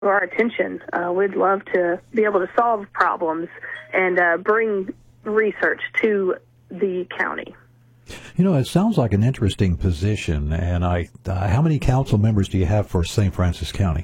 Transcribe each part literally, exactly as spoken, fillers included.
our attention. Uh, we'd love to be able to solve problems and uh, bring research to the county. You know, it sounds like an interesting position. And I, uh, how many council members do you have for Saint Francis County?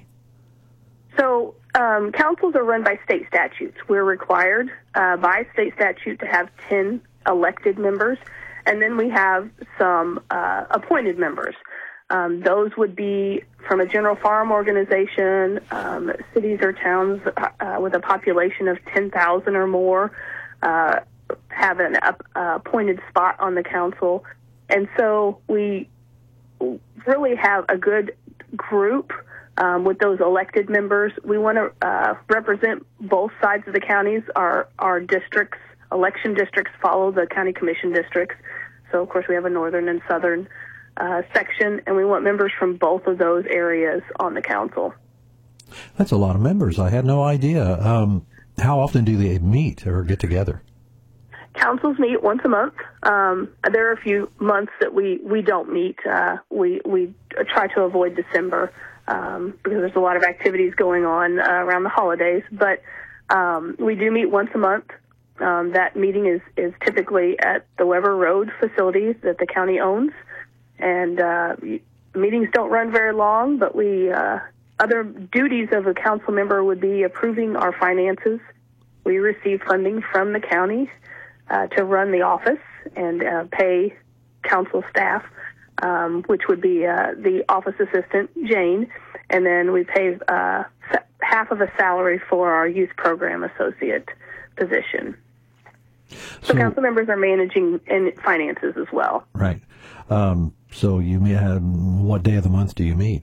So um, councils are run by state statutes. We're required uh, by state statute to have ten elected members, and then we have some uh, appointed members. Um, those would be from a general farm organization, um, cities or towns uh, with a population of ten thousand or more uh, have an uh, appointed spot on the council. And so we really have a good group um, with those elected members. We want to uh, represent both sides of the counties. Our, our districts, election districts, follow the county commission districts. So, of course, we have a northern and southern Uh, section, and we want members from both of those areas on the council. That's a lot of members. I had no idea. Um, how often do they meet or get together? Councils meet once a month. Um, there are a few months that we, we don't meet. Uh, we, we try to avoid December um, because there's a lot of activities going on uh, around the holidays, but um, we do meet once a month. Um, that meeting is, is typically at the Weber Road facility that the county owns. And uh, meetings don't run very long, but we uh, other duties of a council member would be approving our finances. We receive funding from the county uh, to run the office and uh, pay council staff, um, which would be uh, the office assistant, Jane, and then we pay uh, half of a salary for our youth program associate position. So, so council members are managing in finances as well. Right. Um, so you may have, what day of the month do you meet?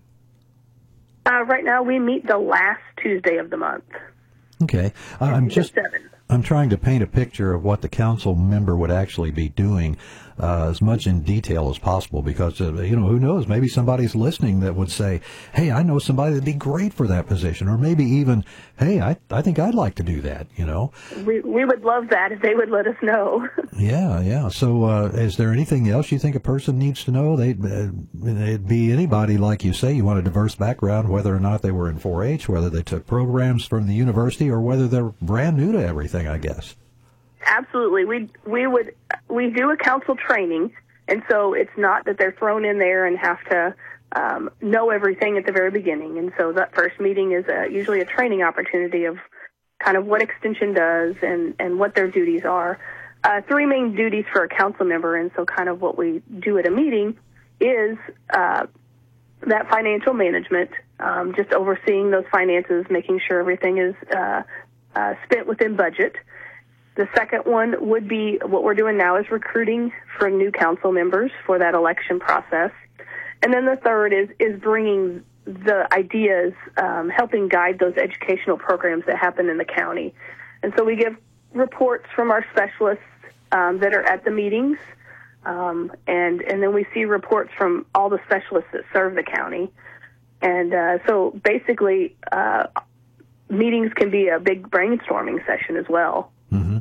Uh, right now we meet the last Tuesday of the month. Okay. Uh, I'm just seven. I'm trying to paint a picture of what the council member would actually be doing uh, as much in detail as possible, because, uh, you know, who knows, maybe somebody's listening that would say, hey, I know somebody that'd be great for that position, or maybe even, hey, I I think I'd like to do that, you know. We we would love that if they would let us know. yeah, yeah. So uh, is there anything else you think a person needs to know? They, uh, it'd be anybody, like you say, you want a diverse background, whether or not they were in four H, whether they took programs from the university, or whether they're brand new to everything, I guess. Absolutely. We we would we do a council training, and so it's not that they're thrown in there and have to um, know everything at the very beginning. And so that first meeting is a, usually a training opportunity of kind of what Extension does and, and what their duties are. Uh, three main duties for a council member, and so kind of what we do at a meeting is uh, that financial management, um, just overseeing those finances, making sure everything is uh, uh, spent within budget. The second one would be what we're doing now is recruiting for new council members for that election process. And then the third is, is bringing the ideas, um, helping guide those educational programs that happen in the county. And so we give reports from our specialists um, that are at the meetings, um, and, and then we see reports from all the specialists that serve the county. And uh, so basically, uh, meetings can be a big brainstorming session as well. Mm-hmm.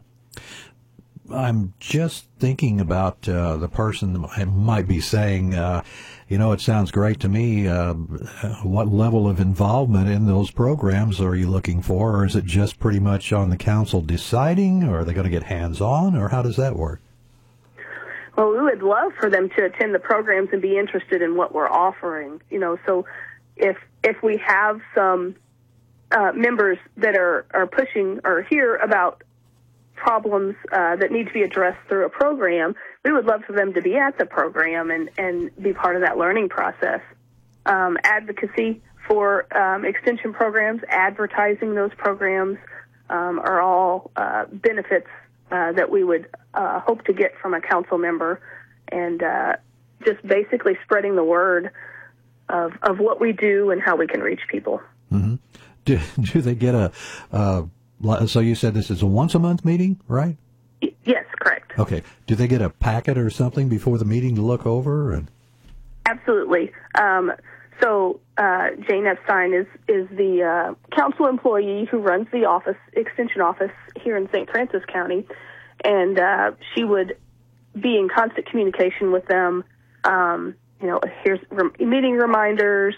I'm just thinking about uh, the person that might be saying, uh, you know, it sounds great to me. Uh, what level of involvement in those programs are you looking for? Or is it just pretty much on the council deciding? Or are they going to get hands-on? Or how does that work? Well, we would love for them to attend the programs and be interested in what we're offering. You know, so if if we have some uh, members that are, are pushing or hear about problems uh, that need to be addressed through a program, we would love for them to be at the program and, and be part of that learning process. Um, advocacy for um, extension programs, advertising those programs um, are all uh, benefits uh, that we would uh, hope to get from a council member, and uh, just basically spreading the word of, of what we do and how we can reach people. Mm-hmm. Do, do they get a... Uh So you said this is a once-a-month meeting, right? Yes, correct. Okay. Do they get a packet or something before the meeting to look over? And Absolutely. Um, so uh, Jane Epstein is, is the uh, council employee who runs the office, extension office here in Saint Francis County, and uh, she would be in constant communication with them. Um, you know, here's rem- meeting reminders,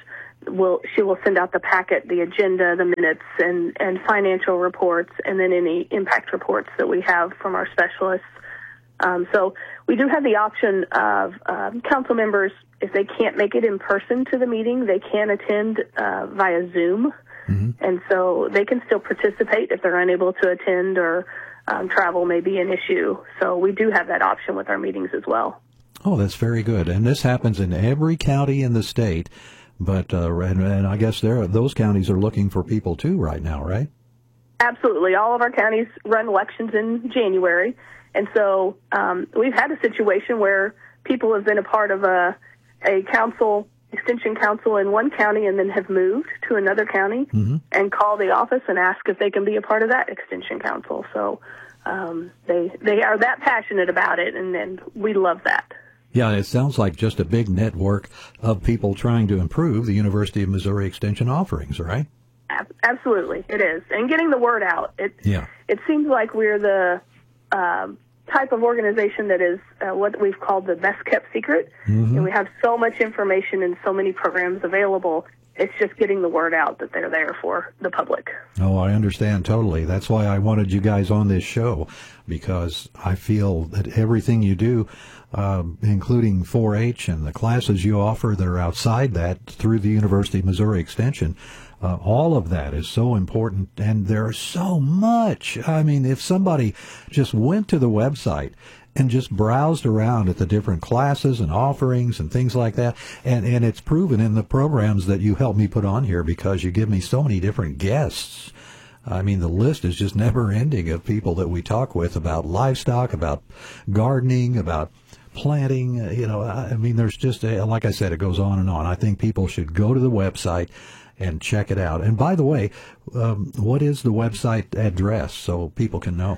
will she will send out the packet, the agenda, the minutes, and, and financial reports, and then any impact reports that we have from our specialists. Um, so we do have the option of um, council members, if they can't make it in person to the meeting, they can attend uh, via Zoom. Mm-hmm. And so they can still participate if they're unable to attend or um, travel may be an issue. So we do have that option with our meetings as well. Oh, that's very good. And this happens in every county in the state. But uh, and, and I guess there those counties are looking for people too right now, right? Absolutely. All of our counties run elections in January. And so um, we've had a situation where people have been a part of a, a council, extension council in one county and then have moved to another county mm-hmm. and call the office and ask if they can be a part of that extension council. So um, they they are that passionate about it, and, and we love that. Yeah, it sounds like just a big network of people trying to improve the University of Missouri Extension offerings, right? Absolutely, it is. And getting the word out. It, yeah. It seems like we're the um, type of organization that is uh, what we've called the best-kept secret. Mm-hmm. And we have so much information and so many programs available. It's just getting the word out that they're there for the public. Oh, I understand totally. That's why I wanted you guys on this show, because I feel that everything you do, uh, including four H and the classes you offer that are outside that through the University of Missouri Extension, uh, all of that is so important, and there's so much. I mean, if somebody just went to the website and just browsed around at the different classes and offerings and things like that. And, and it's proven in the programs that you help me put on here, because you give me so many different guests. I mean, the list is just never ending of people that we talk with about livestock, about gardening, about planting. You know, I mean, there's just, a, like I said, it goes on and on. I think people should go to the website and check it out. And by the way, um, what is the website address so people can know?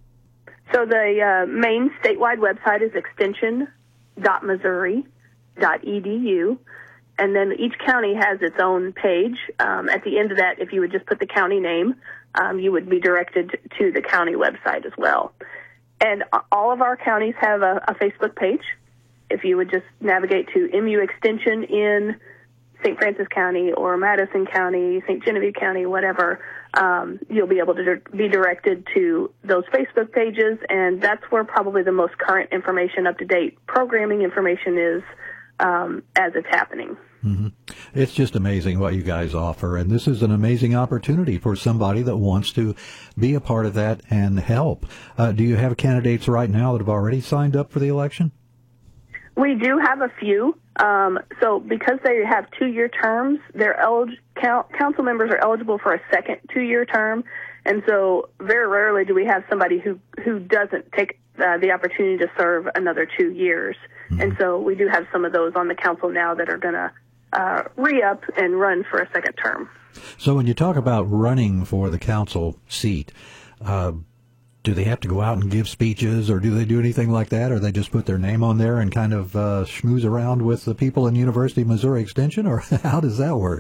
So the uh, main statewide website is extension dot missouri dot e d u, and then each county has its own page. Um, at the end of that, if you would just put the county name, um, you would be directed to the county website as well. And all of our counties have a, a Facebook page. If you would just navigate to M U Extension in Saint Francis County or Madison County, Saint Genevieve County, whatever, um, you'll be able to be directed to those Facebook pages, and that's where probably the most current information, up-to-date programming information is um, as it's happening. Mm-hmm. It's just amazing what you guys offer, and this is an amazing opportunity for somebody that wants to be a part of that and help. Uh, do you have candidates right now that have already signed up for the election? We do have a few. Um, so because they have two-year terms, their elig- council members are eligible for a second two-year term. And so very rarely do we have somebody who, who doesn't take uh, the opportunity to serve another two years. Mm-hmm. And so we do have some of those on the council now that are going to uh, re-up and run for a second term. So when you talk about running for the council seat, uh, do they have to go out and give speeches, or do they do anything like that, or they just put their name on there and kind of uh, schmooze around with the people in University of Missouri Extension, or how does that work?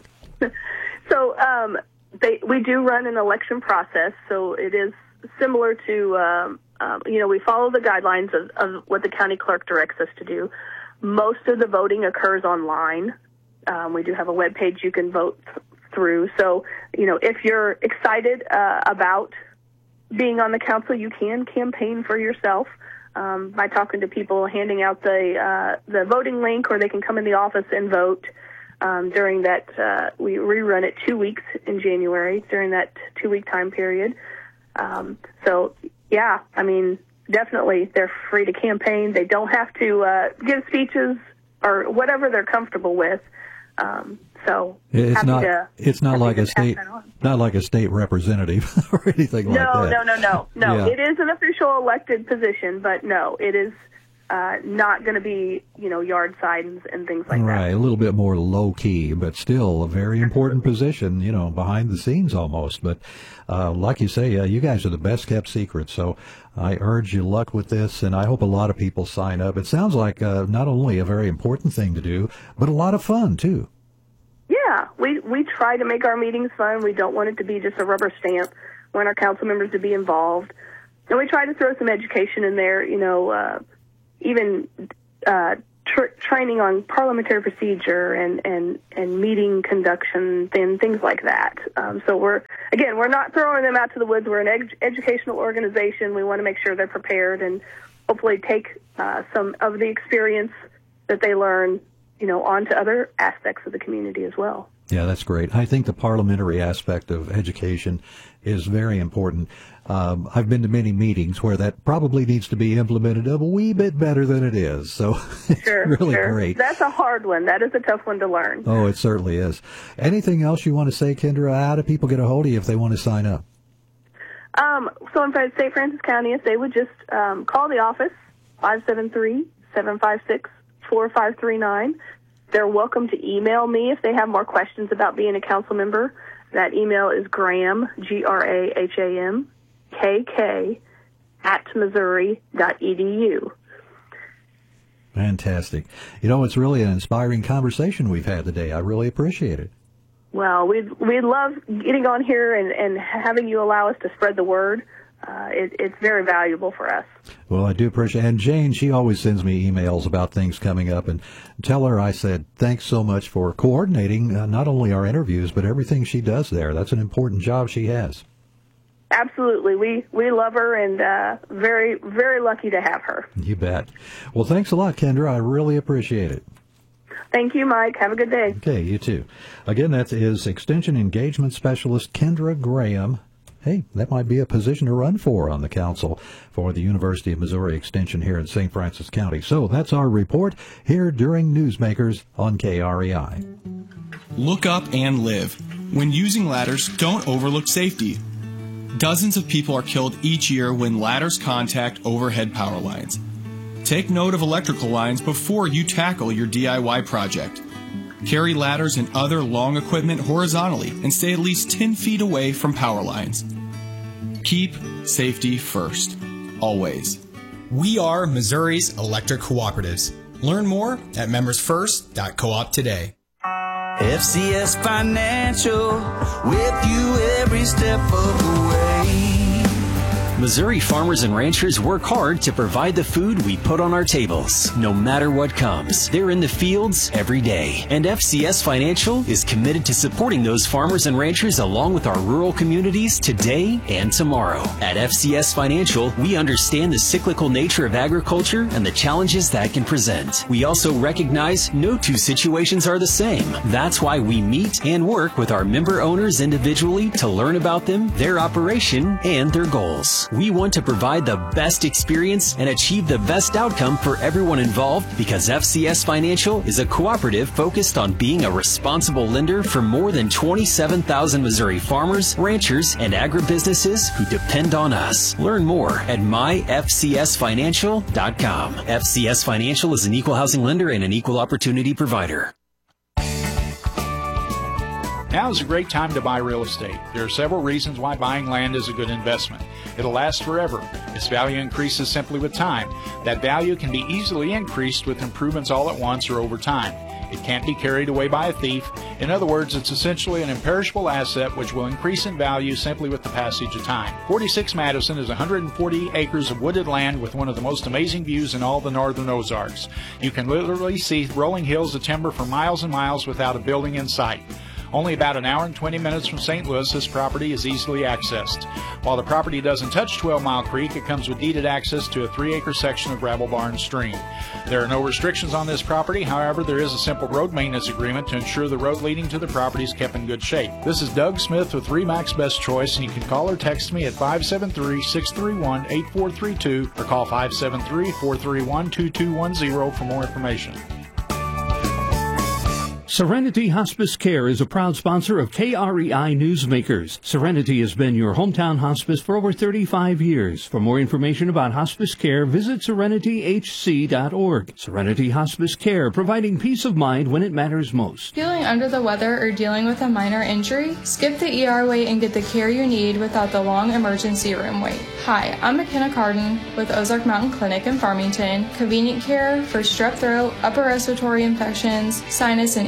So um, they, we do run an election process, so it is similar to, um, um, you know, we follow the guidelines of, of what the county clerk directs us to do. Most of the voting occurs online. Um, we do have a web page you can vote th- through. So, you know, if you're excited uh, about being on the council, you can campaign for yourself um, by talking to people, handing out the uh, the voting link, or they can come in the office and vote um, during that. Uh, we rerun it two weeks in January during that two-week time period. Um, so, yeah, I mean, definitely they're free to campaign. They don't have to uh, give speeches or whatever they're comfortable with. Um, so it's not to, it's not like a state not like a state representative or anything like no, that. No, no, no, no, no. Yeah. It is an official elected position, but no, it is uh, not going to be, you know, yard signs and things like right, that. Right, a little bit more low key, but still a very important position, you know, behind the scenes almost. But uh, like you say, uh, you guys are the best kept secret. So I urge you luck with this, and I hope a lot of people sign up. It sounds like uh, not only a very important thing to do, but a lot of fun too. Yeah, we we try to make our meetings fun. We don't want it to be just a rubber stamp. We want our council members to be involved. And we try to throw some education in there, you know, uh, even uh, tr- training on parliamentary procedure and, and, and meeting conduction and things like that. Um, so we're, again, we're not throwing them out to the woods. We're an ed- educational organization. We want to make sure they're prepared and hopefully take uh, some of the experience that they learn, you know, onto other aspects of the community as well. Yeah, that's great. I think the parliamentary aspect of education is very important. Um, I've been to many meetings where that probably needs to be implemented a wee bit better than it is. So sure, it's really sure. great. That's a hard one. That is a tough one to learn. Oh, it certainly is. Anything else you want to say, Kendra? How do people get a hold of you if they want to sign up? Um, so in Saint Francis County, if they would just um, call the office, five seven three, seven five six, four five three nine. They're welcome to email me if they have more questions about being a council member. That email is Graham, G R A H A M, K K, at Missouri dot E D U. Fantastic. You know, it's really an inspiring conversation we've had today. I really appreciate it. Well, we we love getting on here and, and having you allow us to spread the word. Uh, it, it's very valuable for us. Well, I do appreciate it. And Jane, she always sends me emails about things coming up. And tell her I said, thanks so much for coordinating uh, not only our interviews, but everything she does there. That's an important job she has. Absolutely. We, we love her and uh, very, very lucky to have her. You bet. Well, thanks a lot, Kendra. I really appreciate it. Thank you, Mike. Have a good day. Okay, you too. Again, that is Extension Engagement Specialist Kendra Graham. Hey, that might be a position to run for on the council for the University of Missouri Extension here in Saint Francis County. So that's our report here during Newsmakers on K R E I. Look up and live. When using ladders, don't overlook safety. Dozens of people are killed each year when ladders contact overhead power lines. Take note of electrical lines before you tackle your D I Y project. Carry ladders and other long equipment horizontally and stay at least ten feet away from power lines. Keep safety first, always. We are Missouri's electric cooperatives. Learn more at members first dot coop today. F C S Financial, with you every step of the way. Missouri farmers and ranchers work hard to provide the food we put on our tables. No matter what comes, they're in the fields every day. And F C S Financial is committed to supporting those farmers and ranchers along with our rural communities today and tomorrow. At F C S Financial, we understand the cyclical nature of agriculture and the challenges that can present. We also recognize no two situations are the same. That's why we meet and work with our member owners individually to learn about them, their operation, and their goals. We want to provide the best experience and achieve the best outcome for everyone involved because F C S Financial is a cooperative focused on being a responsible lender for more than twenty-seven thousand Missouri farmers, ranchers, and agribusinesses who depend on us. Learn more at my f c s financial dot com. F C S Financial is an equal housing lender and an equal opportunity provider. Now is a great time to buy real estate. There are several reasons why buying land is a good investment. It'll last forever. Its value increases simply with time. That value can be easily increased with improvements all at once or over time. It can't be carried away by a thief. In other words, it's essentially an imperishable asset which will increase in value simply with the passage of time. forty-six Madison is one hundred forty acres of wooded land with one of the most amazing views in all the northern Ozarks. You can literally see rolling hills of timber for miles and miles without a building in sight. Only about an hour and twenty minutes from Saint Louis, this property is easily accessed. While the property doesn't touch twelve mile Creek, it comes with deeded access to a three acre section of Gravel Barn Stream. There are no restrictions on this property. However, there is a simple road maintenance agreement to ensure the road leading to the property is kept in good shape. This is Doug Smith with Remax Best Choice, and you can call or text me at five seven three, six three one, eight four three two or call five seven three, four three one, two two one zero for more information. Serenity Hospice Care is a proud sponsor of K R E I Newsmakers. Serenity has been your hometown hospice for over thirty-five years. For more information about hospice care, visit serenity h c dot org. Serenity Hospice Care, providing peace of mind when it matters most. Feeling under the weather or dealing with a minor injury? Skip the E R wait and get the care you need without the long emergency room wait. Hi, I'm McKenna Carden with Ozark Mountain Clinic in Farmington. Convenient care for strep throat, upper respiratory infections, sinus and ear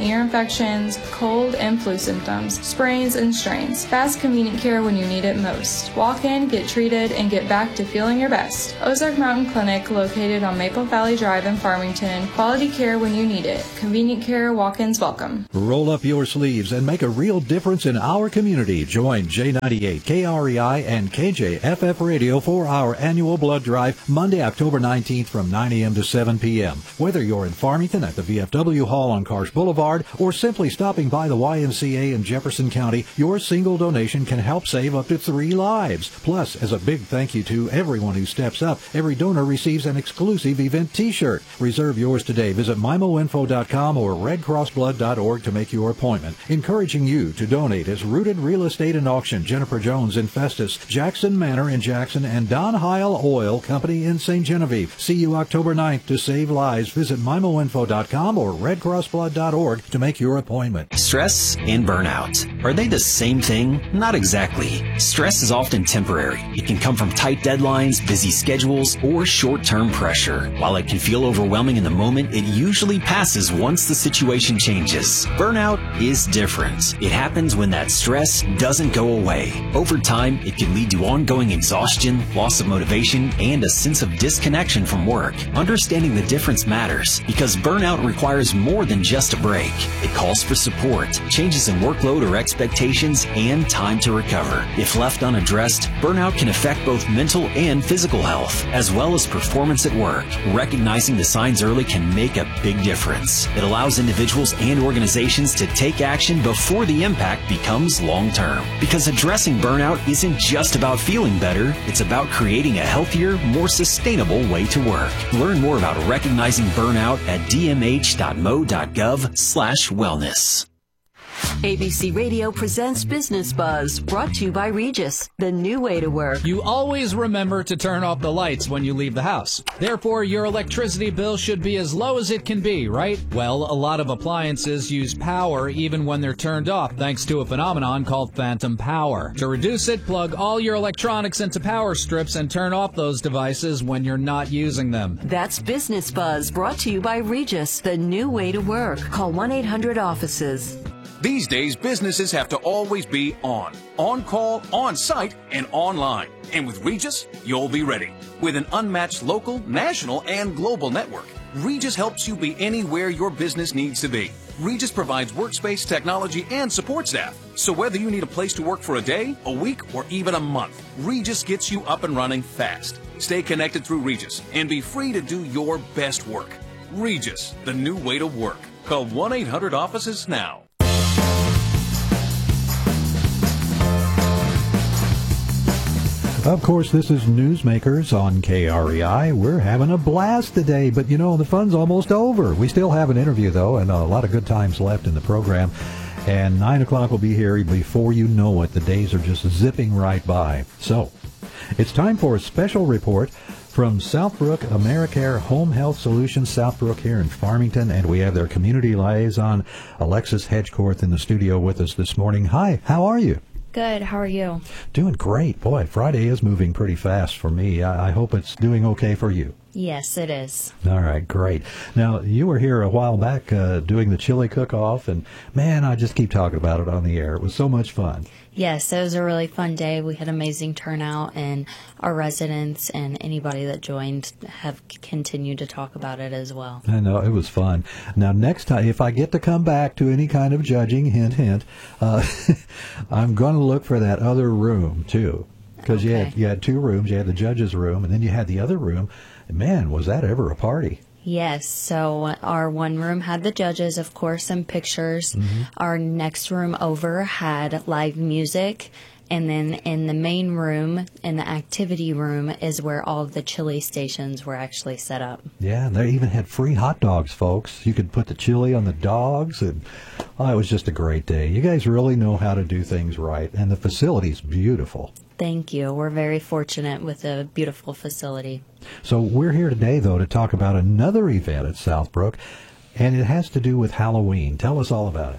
ear infections, cold and flu symptoms, sprains and strains. Fast, convenient care when you need it most. Walk in, get treated, and get back to feeling your best. Ozark Mountain Clinic, located on Maple Valley Drive in Farmington. Quality care when you need it. Convenient care, walk-ins welcome. Roll up your sleeves and make a real difference in our community. Join J ninety-eight, K R E I, and K J F F Radio for our annual blood drive Monday, October nineteenth from nine a.m. to seven p.m. Whether you're in Farmington at the V F W Hall on Karsh Boulevard or simply stopping by the Y M C A in Jefferson County, your single donation can help save up to three lives. Plus, as a big thank you to everyone who steps up, every donor receives an exclusive event t-shirt. Reserve yours today. Visit M I M O info dot com or red cross blood dot org to make your appointment. Encouraging you to donate is Rooted Real Estate and Auction, Jennifer Jones in Festus, Jackson Manor in Jackson, and Don Heil Oil Company in Saint Genevieve. See you October ninth to save lives. Visit M I M O info dot com or red cross blood dot org to make your appointment. Stress and burnout. Are they the same thing? Not exactly. Stress is often temporary. It can come from tight deadlines, busy schedules, or short-term pressure. While it can feel overwhelming in the moment, it usually passes once the situation changes. Burnout is different. It happens when that stress doesn't go away. Over time, it can lead to ongoing exhaustion, loss of motivation, and a sense of disconnection from work. Understanding the difference matters because burnout requires more than just a break. It calls for support, changes in workload or expectations, and time to recover. If left unaddressed, burnout can affect both mental and physical health, as well as performance at work. Recognizing the signs early can make a big difference. It allows individuals and organizations to take action before the impact becomes long-term. Because addressing burnout isn't just about feeling better, it's about creating a healthier, more sustainable way to work. Learn more about recognizing burnout at d m h dot m o dot gov slash wellness. A B C Radio presents Business Buzz, brought to you by Regis, the new way to work. You always remember to turn off the lights when you leave the house. Therefore, your electricity bill should be as low as it can be, right? Well, a lot of appliances use power even when they're turned off, thanks to a phenomenon called phantom power. To reduce it, plug all your electronics into power strips and turn off those devices when you're not using them. That's Business Buzz, brought to you by Regis, the new way to work. Call one eight hundred offices. These days, businesses have to always be on. On call, on site, and online. And with Regis, you'll be ready. With an unmatched local, national, and global network, Regis helps you be anywhere your business needs to be. Regis provides workspace, technology, and support staff. So whether you need a place to work for a day, a week, or even a month, Regis gets you up and running fast. Stay connected through Regis and be free to do your best work. Regis, the new way to work. Call one eight hundred offices now. Of course, this is Newsmakers on K R E I. We're having a blast today, but you know, the fun's almost over. We still have an interview, though, and a lot of good times left in the program. And nine o'clock will be here before you know it. The days are just zipping right by. So, it's time for a special report from Southbrook Americare Home Health Solutions, Southbrook here in Farmington, and we have their community liaison, Alexis Hedgecorth, in the studio with us this morning. Hi, how are you? Good. How are you? Doing great. Boy, Friday is moving pretty fast for me. I, I hope it's doing okay for you. Yes, it is. All right, great. Now, you were here a while back uh, doing the chili cook-off, and man, I just keep talking about it on the air. It was so much fun. Yes, it was a really fun day. We had amazing turnout, and our residents and anybody that joined have continued to talk about it as well. I know, it was fun. Now, next time, if I get to come back to any kind of judging, hint, hint, uh, I'm going to look for that other room, too. Because okay. you had, you had two rooms. You had the judge's room, and then you had the other room. And man, was that ever a party. Yes, so our one room had the judges, of course, and pictures. Mm-hmm. Our next room over had live music. And then in the main room, in the activity room, is where all of the chili stations were actually set up. Yeah, and they even had free hot dogs, folks. You could put the chili on the dogs, and oh, it was just a great day. You guys really know how to do things right, and the facility's beautiful. Thank you. We're very fortunate with a beautiful facility. So we're here today, though, to talk about another event at Southbrook, and it has to do with Halloween. Tell us all about it.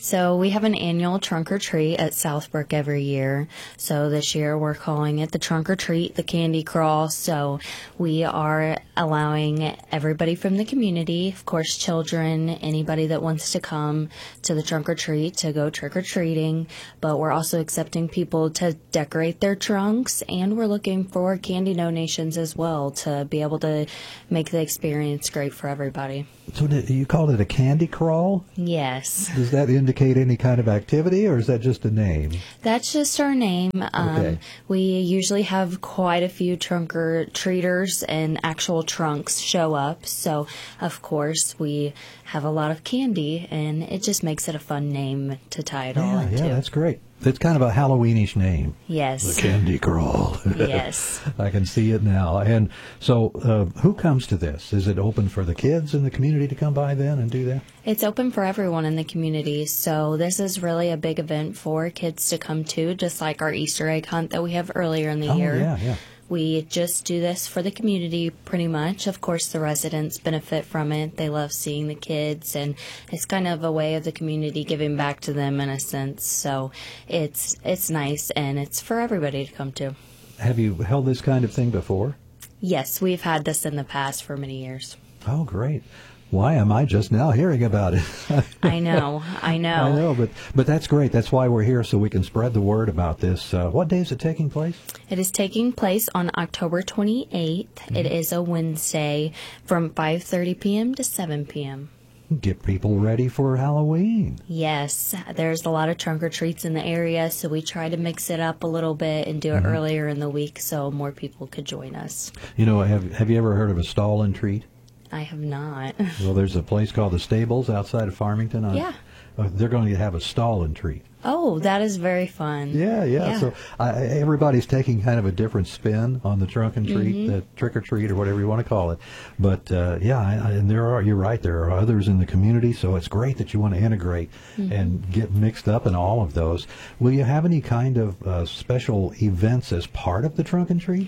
So we have an annual trunk or treat at Southbrook every year. So this year we're calling it the trunk or treat, the candy crawl. So we are allowing everybody from the community, of course children, anybody that wants to come to the trunk or treat to go trick or treating. But we're also accepting people to decorate their trunks, and we're looking for candy donations as well to be able to make the experience great for everybody. So did, you called it a candy crawl? Yes. Does that indicate any kind of activity, or is that just a name? That's just our name. Um, Okay. We usually have quite a few trunk or treaters and actual trunks show up. So, of course, we have a lot of candy, and it just makes it a fun name to tie it all Yeah, into. yeah, that's great. It's kind of a Halloweenish name. Yes. The candy crawl. Yes. I can see it now. And so uh, who comes to this? Is it open for the kids in the community to come by then and do that? It's open for everyone in the community, so this is really a big event for kids to come to, just like our Easter egg hunt that we have earlier in the Oh, year. yeah, yeah. We just do this for the community pretty much. Of course, the residents benefit from it. They love seeing the kids, and it's kind of a way of the community giving back to them in a sense. So it's it's nice, and it's for everybody to come to. Have you held this kind of thing before? Yes, we've had this in the past for many years. Oh, great. Why am I just now hearing about it? I know, I know. I know, but but that's great. That's why we're here, so we can spread the word about this. Uh, what day is it taking place? It is taking place on October twenty-eighth. Mm-hmm. It is a Wednesday from five thirty p.m. to seven p.m. Get people ready for Halloween. Yes, there's a lot of trunk or treats in the area, so we try to mix it up a little bit and do it Mm-hmm. earlier in the week so more people could join us. You know, have have you ever heard of a stall and treat? I have not. Well, there's a place called the Stables outside of Farmington. On, Yeah. Uh, they're going to have a stall and treat. Oh, that is very fun. Yeah, yeah. Yeah. So I, everybody's taking kind of a different spin on the trunk and treat, Mhm. the trick or treat, or whatever you want to call it. But uh, yeah, I, I, and there are. You're right. There are others in the community, so it's great that you want to integrate Mhm. and get mixed up in all of those. Will you have any kind of uh, special events as part of the trunk and treat?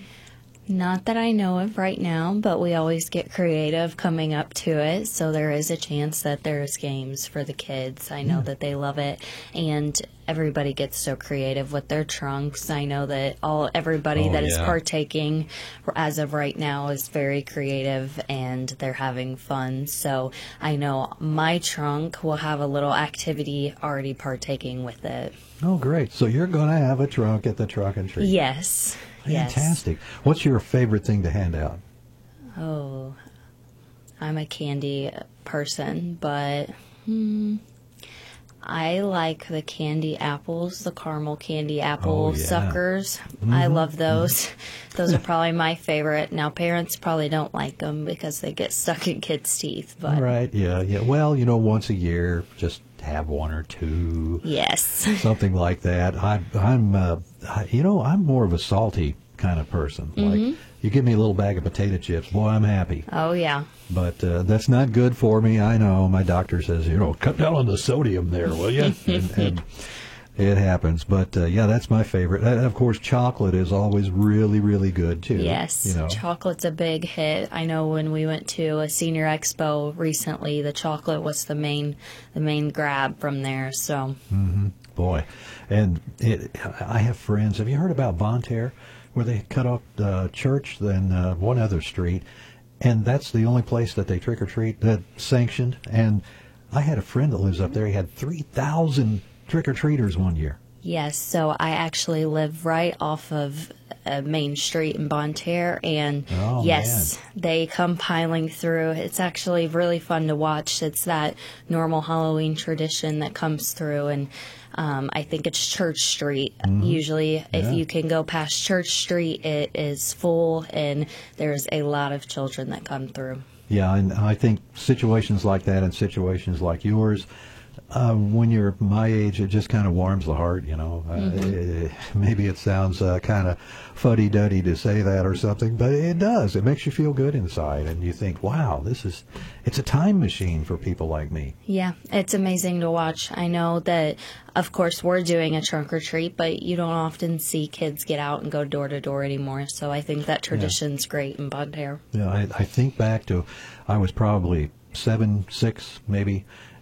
Not that I know of right now, but we always get creative coming up to it, so there is a chance that there's games for the kids. I know Yeah. that they love it, and everybody gets so creative with their trunks. I know that all everybody Oh, that is yeah. partaking as of right now is very creative, and they're having fun. So I know my trunk will have a little activity already partaking with it. Oh, great. So you're going to have a trunk at the trunk and treat. Yes. Yes. Fantastic. What's your favorite thing to hand out? Oh, I'm a candy person, but hmm, I like the candy apples, the caramel candy apple Oh, yeah. suckers. I Mhm. love those. Those are probably my favorite. Now, parents probably don't like them because they get stuck in kids' teeth, but Right, yeah, yeah. Well, you know, once a year, just have one or two. yes. Something like that. I, I'm, uh, I, you know, I'm more of a salty kind of person. Mhm. Like, you give me a little bag of potato chips, boy, I'm happy. Oh, yeah. But uh, that's not good for me. I know. My doctor says, you know, cut down on the sodium there, will you? and, and it happens. But uh, yeah, that's my favorite. And of course, chocolate is always really, really good too. Yes, You know. chocolate's a big hit. I know when we went to a senior expo recently, the chocolate was the main the main grab from there. So hmm Boy, and it, I have friends. Have you heard about Bonne Terre, where they cut off the church, then uh, one other street, and that's the only place that they trick or treat that sanctioned. And I had a friend that lives up there. He had three thousand trick or treaters one year. yes, so I actually live right off of uh, Main Street in Bonne Terre, and Oh, yes, they come piling through. It's actually really fun to watch. It's that normal Halloween tradition that comes through, and um, I think it's Church Street. Mhm. Usually, if Yeah. you can go past Church Street, it is full, and there's a lot of children that come through. Yeah, and I think situations like that and situations like yours, uh, when you're my age, it just kind of warms the heart, you know. Uh, Mhm. eh, maybe it sounds uh, kind of fuddy-duddy to say that or something, but it does. It makes you feel good inside, and you think, wow, this is, it's a time machine for people like me. Yeah, it's amazing to watch. I know that, of course, we're doing a trunk or treat, but you don't often see kids get out and go door to door anymore. So I think that tradition's great in Bonne Terre. Yeah, I, I think back to, I was probably seven, six, maybe,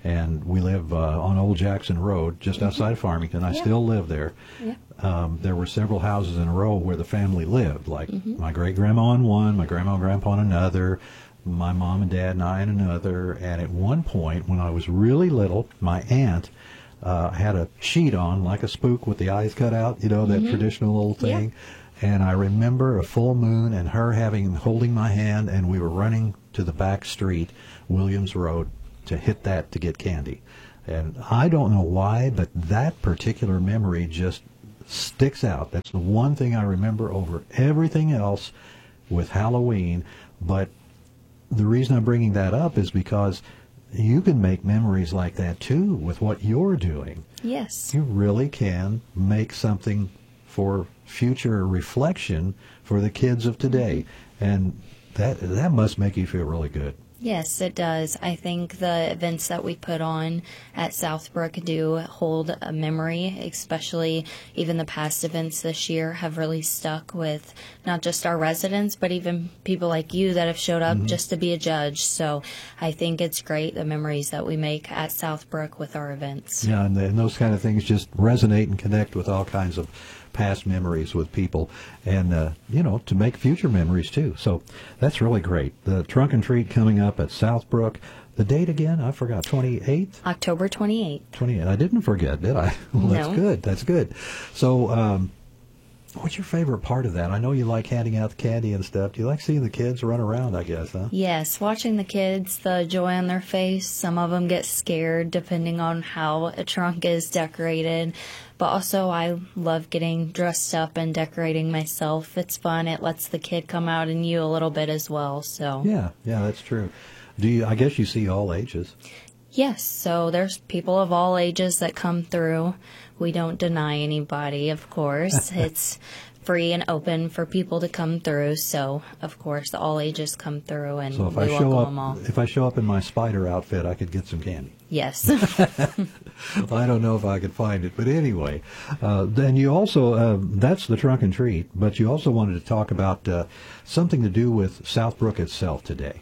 And we live uh, on Old Jackson Road, just mm-hmm. outside of Farmington. I yeah. still live there. Yeah. Um, there were several houses in a row where the family lived, like mm-hmm. my great-grandma on one, my grandma and grandpa on another, my mom and dad and I on another. And at one point, when I was really little, my aunt uh, had a sheet on, like a spook with the eyes cut out, you know, that mm-hmm. traditional little thing. Yeah. And I remember a full moon and her having holding my hand, and we were running to the back street, Williams Road, to hit that to get candy. And I don't know why, but that particular memory just sticks out. That's the one thing I remember over everything else with Halloween. But the reason I'm bringing that up is because you can make memories like that too with what you're doing. Yes. You really can make something for future reflection for the kids of today. And that that must make you feel really good. Yes, it does. I think the events that we put on at Southbrook do hold a memory, especially even the past events this year have really stuck with not just our residents, but even people like you that have showed up mm-hmm. just to be a judge. So I think it's great, the memories that we make at Southbrook with our events. Yeah, and, the, and those kind of things just resonate and connect with all kinds of past memories with people, and uh, you know, to make future memories too. So that's really great. The Trunk and Treat coming up at Southbrook. The date again? I forgot. twenty-eighth? October twenty-eighth. twenty-eighth. I didn't forget, did I? Well, that's no. good. That's good. So, um, what's your favorite part of that? I know you like handing out the candy and stuff. Do you like seeing the kids run around, I guess, huh? Yes, watching the kids, the joy on their face. Some of them get scared depending on how a trunk is decorated. But also, I love getting dressed up and decorating myself. It's fun. It lets the kid come out in you a little bit as well. So yeah, yeah, that's true. Do you? I guess you see all ages. Yes, so there's people of all ages that come through. We don't deny anybody, of course. It's free and open for people to come through. So, of course, all ages come through, and so if we I welcome show up, them all. If I show up in my spider outfit, I could get some candy. Yes. Well, I don't know if I could find it, but anyway. Uh, then you also, uh, that's the Trunk and Treat, but you also wanted to talk about uh, something to do with Southbrook itself today.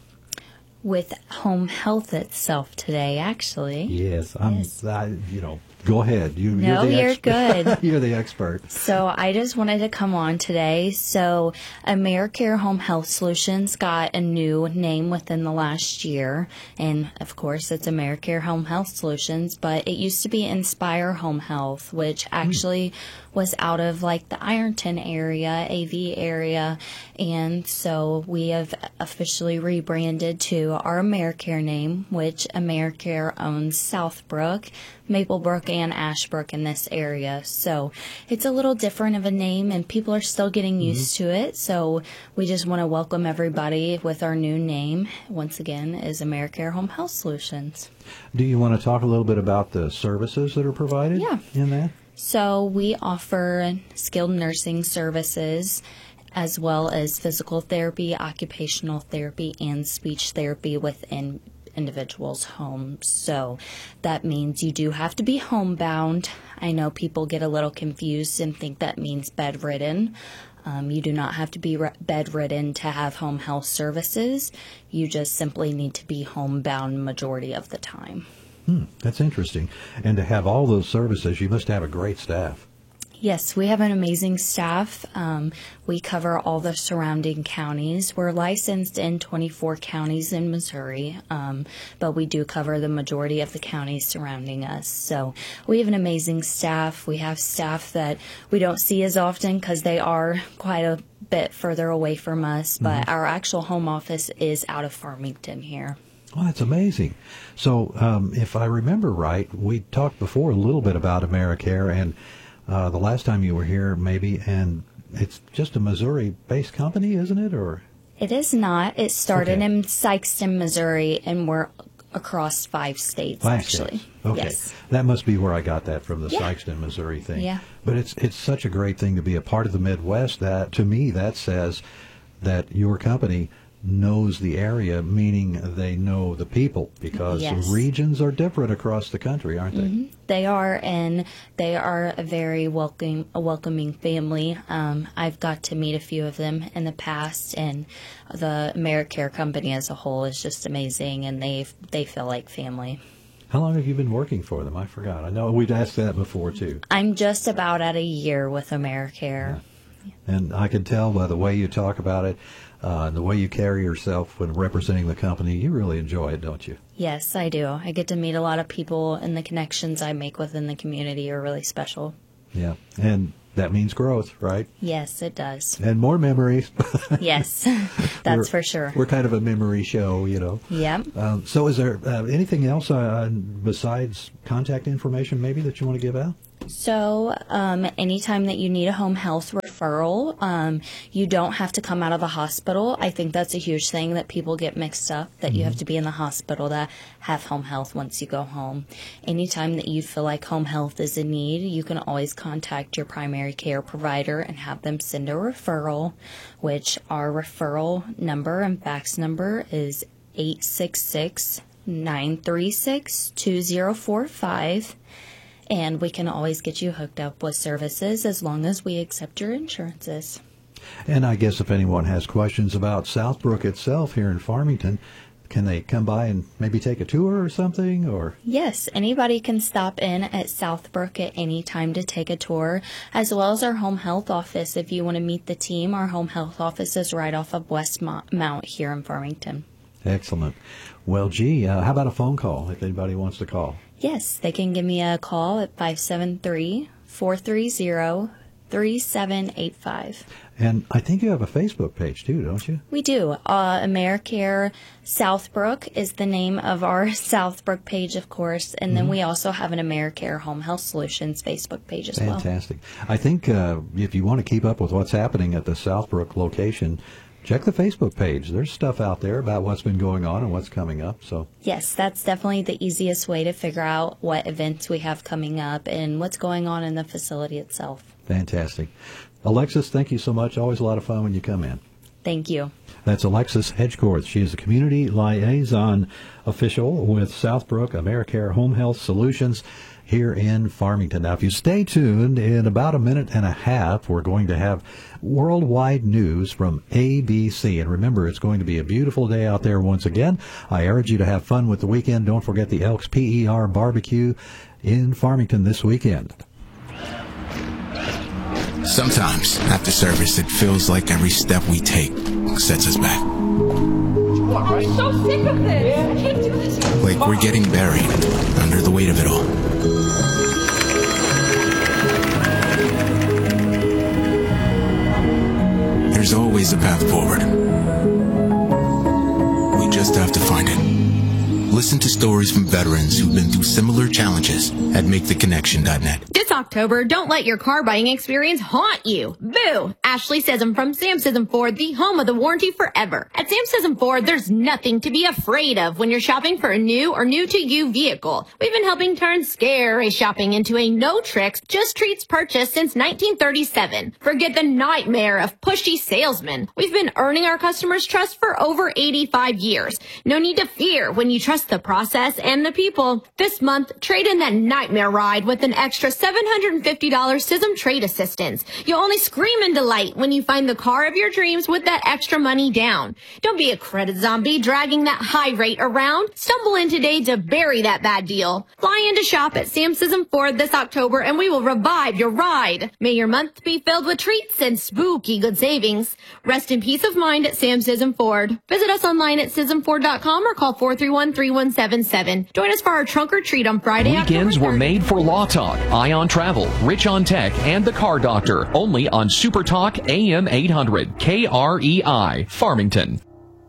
With home health itself today, actually. Yes, I'm. Yes. I, you know, go ahead. You, no, you're, the you're good. You're the expert. So I just wanted to come on today. So AmeriCare Home Health Solutions got a new name within the last year, and of course it's AmeriCare Home Health Solutions. But it used to be Inspire Home Health, which actually mm. was out of like the Ironton area, A V area, and so we have officially rebranded to our AmeriCare name, which AmeriCare owns Southbrook, Maplebrook, and Ashbrook in this area. So it's a little different of a name, and people are still getting used mm-hmm. to it. So we just want to welcome everybody with our new name. Once again, is AmeriCare Home Health Solutions. Do you want to talk a little bit about the services that are provided yeah. in that? So we offer skilled nursing services, as well as physical therapy, occupational therapy, and speech therapy within individuals' homes. So that means you do have to be homebound. I know people get a little confused and think that means bedridden. Um, you do not have to be re- bedridden to have home health services. You just simply need to be homebound majority of the time. Hmm, that's interesting. And to have all those services, you must have a great staff. Yes, we have an amazing staff. Um, we cover all the surrounding counties. We're licensed in twenty-four counties in Missouri, um, but we do cover the majority of the counties surrounding us. So we have an amazing staff. We have staff that we don't see as often because they are quite a bit further away from us, but mm-hmm. our actual home office is out of Farmington here. Well, that's amazing. So um, if I remember right, we talked before a little bit about AmeriCare, and Uh, the last time you were here, maybe, and it's just a Missouri-based company, isn't it? Or it is not. It started okay. in Sikeston, Missouri, and we're across five states, five actually. States. Okay. Yes. That must be where I got that from, the yeah. Sikeston, Missouri thing. Yeah. But it's it's such a great thing to be a part of the Midwest. That, to me, that says that your company knows the area, meaning they know the people, because yes. regions are different across the country, aren't they? Mm-hmm. They are, and they are a very welcoming, a welcoming family. Um, I've got to meet a few of them in the past, and the AmeriCare company as a whole is just amazing, and they they feel like family. How long have you been working for them? I forgot. I know we'd asked that before, too. I'm just about at a year with AmeriCare. Yeah. And I can tell by the way you talk about it uh, and the way you carry yourself when representing the company, you really enjoy it, don't you? Yes, I do. I get to meet a lot of people, and the connections I make within the community are really special. Yeah, and that means growth, right? Yes, it does. And more memories. Yes, that's we're, for sure. We're kind of a memory show, you know. Yeah. Um, so is there uh, anything else uh, besides contact information maybe that you want to give out? So um, anytime that you need a home health referral, um, you don't have to come out of the hospital. I think that's a huge thing that people get mixed up, that mm-hmm. you have to be in the hospital to have home health once you go home. Anytime that you feel like home health is in need, you can always contact your primary care provider and have them send a referral, which our referral number and fax number is eight six six, nine three six, two zero four five. And we can always get you hooked up with services as long as we accept your insurances. And I guess if anyone has questions about Southbrook itself here in Farmington, can they come by and maybe take a tour or something? Or yes, anybody can stop in at Southbrook at any time to take a tour, as well as our home health office. If you want to meet the team, our home health office is right off of West Mount here in Farmington. Excellent. Well, gee, uh, how about a phone call if anybody wants to call? Yes, they can give me a call at five seven three, four three zero, three seven eight five. And I think you have a Facebook page too, don't you? We do. Uh, AmeriCare Southbrook is the name of our Southbrook page, of course. And then mm-hmm. we also have an AmeriCare Home Health Solutions Facebook page as Fantastic. well. Fantastic. I think uh, if you want to keep up with what's happening at the Southbrook location, check the Facebook page. There's stuff out there about what's been going on and what's coming up. So yes, that's definitely the easiest way to figure out what events we have coming up and what's going on in the facility itself. Fantastic. Alexis, thank you so much. Always a lot of fun when you come in. Thank you. That's Alexis Hedgecorth. She is a community liaison official with Southbrook AmeriCare Home Health Solutions here in Farmington. Now, if you stay tuned, in about a minute and a half, we're going to have worldwide news from A B C. And remember, it's going to be a beautiful day out there once again. I urge you to have fun with the weekend. Don't forget the Elks P E R barbecue in Farmington this weekend. Sometimes, after service, it feels like every step we take sets us back. I'm so sick of this. I can't do this. Like we're getting buried under the weight of it all. There's always a path forward. We just have to find it. Listen to stories from veterans who've been through similar challenges at make the connection dot net. This October, don't let your car buying experience haunt you. Boo! Ashley Sism from Sam Sism Ford, the home of the warranty forever. At Sam Sism Ford, there's nothing to be afraid of when you're shopping for a new or new-to-you vehicle. We've been helping turn scary shopping into a no-tricks, just-treats purchase since nineteen thirty-seven. Forget the nightmare of pushy salesmen. We've been earning our customers' trust for over eighty-five years. No need to fear when you trust the process and the people. This month, trade in that nightmare ride with an extra seven hundred fifty dollars Sism Trade Assistance. You'll only scream in delight when you find the car of your dreams with that extra money down. Don't be a credit zombie dragging that high rate around. Stumble in today to bury that bad deal. Fly in to shop at Sam Sism Ford this October and we will revive your ride. May your month be filled with treats and spooky good savings. Rest in peace of mind at Sam Sism Ford. Visit us online at sism ford dot com or call four three one, three one seven seven. Join us for our trunk or treat on Friday. Weekends were made for Law Talk, Ion Travel, Rich on Tech, and the Car Doctor. Only on Super Talk A M eight hundred, K R E I, Farmington.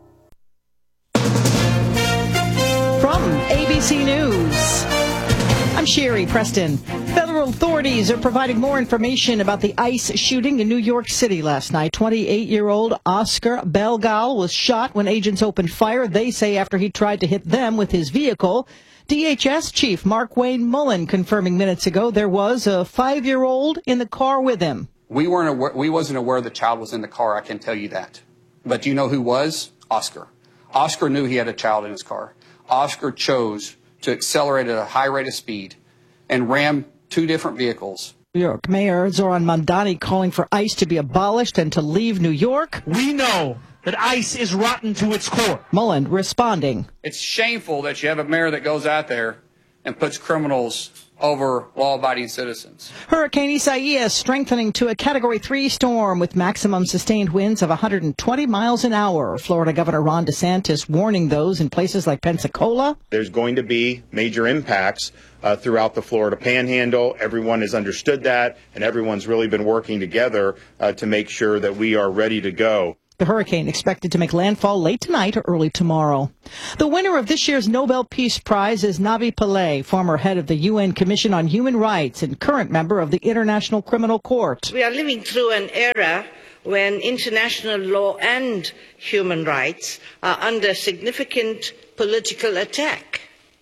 From A B C News, I'm Sherry Preston. Federal authorities are providing more information about the ICE shooting in New York City last night. twenty-eight-year-old Oscar Belgal was shot when agents opened fire, they say, after he tried to hit them with his vehicle. D H S Chief Mark Wayne Mullen confirming minutes ago there was a five-year-old in the car with him. We weren't aware, we wasn't aware the child was in the car, I can tell you that. But do you know who was? Oscar. Oscar knew he had a child in his car. Oscar chose to accelerate at a high rate of speed and ram two different vehicles. New York Mayor Zoran Mandani calling for ICE to be abolished and to leave New York. We know that ICE is rotten to its core. Mullen responding. It's shameful that you have a mayor that goes out there and puts criminals over law-abiding citizens. Hurricane Isaias strengthening to a Category three storm with maximum sustained winds of one hundred twenty miles an hour. Florida Governor Ron DeSantis warning those in places like Pensacola. There's going to be major impacts uh, throughout the Florida Panhandle. Everyone has understood that, and everyone's really been working together uh, to make sure that we are ready to go. The hurricane expected to make landfall late tonight or early tomorrow. The winner of this year's Nobel Peace Prize is Navi Pillay, former head of the U N Commission on Human Rights and current member of the International Criminal Court. We are living through an era when international law and human rights are under significant political attack.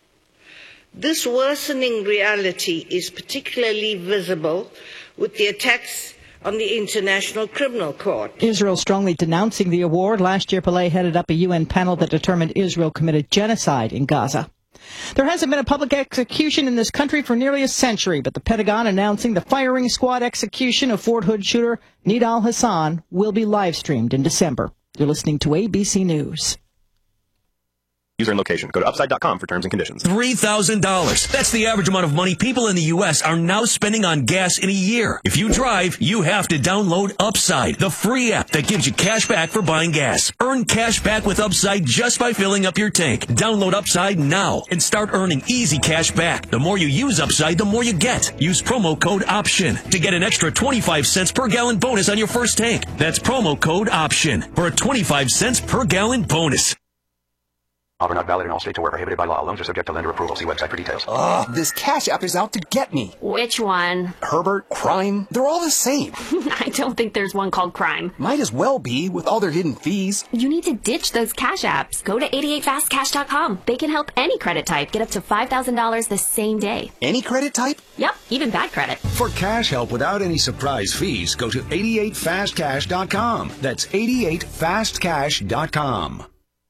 This worsening reality is particularly visible with the attacks on the International Criminal Court. Israel strongly denouncing the award. Last year, Pillay headed up a U N panel that determined Israel committed genocide in Gaza. There hasn't been a public execution in this country for nearly a century, but the Pentagon announcing the firing squad execution of Fort Hood shooter Nidal Hassan will be live-streamed in December. You're listening to A B C News. User and location. Go to upside dot com for terms and conditions. three thousand dollars. That's the average amount of money people in the U S are now spending on gas in a year. If you drive, you have to download Upside, the free app that gives you cash back for buying gas. Earn cash back with Upside just by filling up your tank. Download Upside now and start earning easy cash back. The more you use Upside, the more you get. Use promo code OPTION to get an extra twenty-five cents per gallon bonus on your first tank. That's promo code OPTION for a twenty-five cents per gallon bonus. Offer not valid in all states or where prohibited by law. Loans are subject to lender approval. See website for details. Ugh, this Cash App is out to get me. Which one? Herbert, Crime, they're all the same. I don't think there's one called Crime. Might as well be, with all their hidden fees. You need to ditch those Cash Apps. Go to eighty-eight fast cash dot com. They can help any credit type get up to five thousand dollars the same day. Any credit type? Yep, even bad credit. For cash help without any surprise fees, go to eighty-eight fast cash dot com. That's eighty-eight fast cash dot com.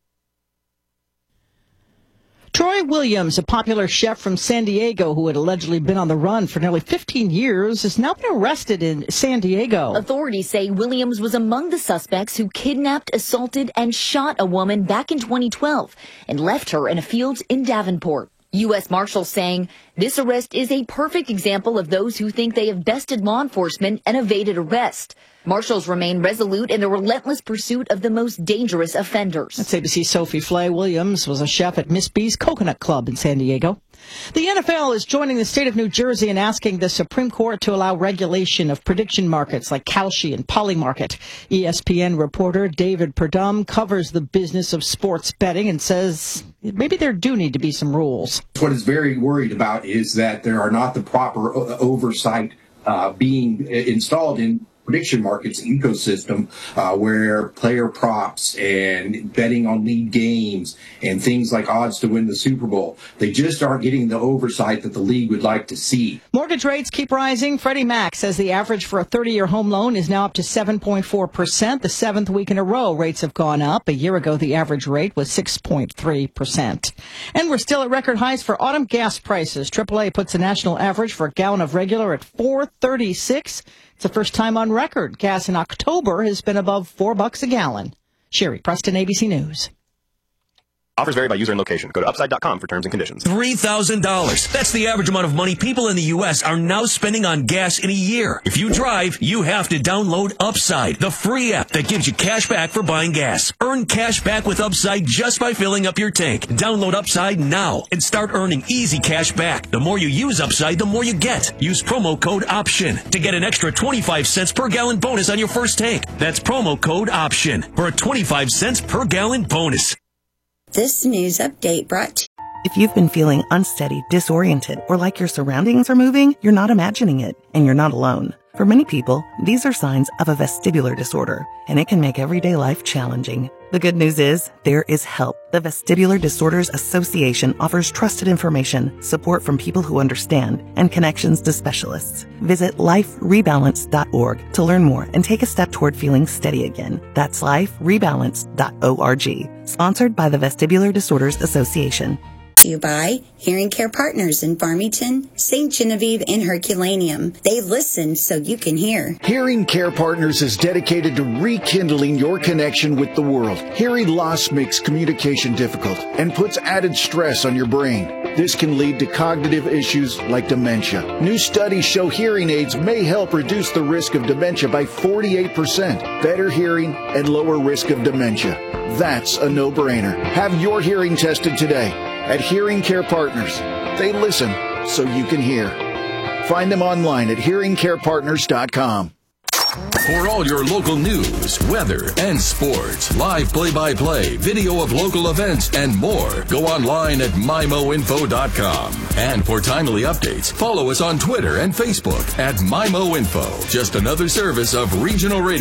Troy Williams, a popular chef from San Diego who had allegedly been on the run for nearly fifteen years, has now been arrested in San Diego. Authorities say Williams was among the suspects who kidnapped, assaulted, and shot a woman back in twenty twelve and left her in a field in Davenport. U S Marshals saying this arrest is a perfect example of those who think they have bested law enforcement and evaded arrest. Marshals remain resolute in the relentless pursuit of the most dangerous offenders. That's A B C's Sophie Flay. Williams was a chef at Miss B's Coconut Club in San Diego. The N F L is joining the state of New Jersey in asking the Supreme Court to allow regulation of prediction markets like Kalshi and Polymarket. E S P N reporter David Perdum covers the business of sports betting and says maybe there do need to be some rules. What is very worried about is that there are not the proper oversight uh, being installed in prediction markets ecosystem uh, where player props and betting on league games and things like odds to win the Super Bowl, they just aren't getting the oversight that the league would like to see. Mortgage rates keep rising. Freddie Mac says the average for a thirty-year home loan is now up to seven point four percent. The seventh week in a row, rates have gone up. A year ago, the average rate was six point three percent. And we're still at record highs for autumn gas prices. triple A puts the national average for a gallon of regular at four thirty-six. It's the first time on record. Gas in October has been above four bucks a gallon. Sherry Preston, A B C News. Offers vary by user and location. Go to upside dot com for terms and conditions. three thousand dollars. That's the average amount of money people in the U S are now spending on gas in a year. If you drive, you have to download Upside, the free app that gives you cash back for buying gas. Earn cash back with Upside just by filling up your tank. Download Upside now and start earning easy cash back. The more you use Upside, the more you get. Use promo code OPTION to get an extra twenty-five cents per gallon bonus on your first tank. That's promo code OPTION for a twenty-five cents per gallon bonus. This news update brought to you. If you've been feeling unsteady, disoriented, or like your surroundings are moving, you're not imagining it, and you're not alone. For many people, these are signs of a vestibular disorder, and it can make everyday life challenging. The good news is, there is help. The Vestibular Disorders Association offers trusted information, support from people who understand, and connections to specialists. Visit life rebalance dot org to learn more and take a step toward feeling steady again. That's life rebalance dot org. Sponsored by the Vestibular Disorders Association. To you by Hearing Care Partners in Farmington, Saint Genevieve, and Herculaneum. They listen so you can hear. Hearing Care Partners is dedicated to rekindling your connection with the world. Hearing loss makes communication difficult and puts added stress on your brain. This can lead to cognitive issues like dementia. New studies show hearing aids may help reduce the risk of dementia by forty-eight percent. Better hearing and lower risk of dementia. That's a no-brainer. Have your hearing tested today at Hearing Care Partners. They listen so you can hear. Find them online at hearing care partners dot com. For all your local news, weather, and sports, live play-by-play, video of local events, and more, go online at my mo info dot com. And for timely updates, follow us on Twitter and Facebook at my mo info. Just another service of Regional Radio.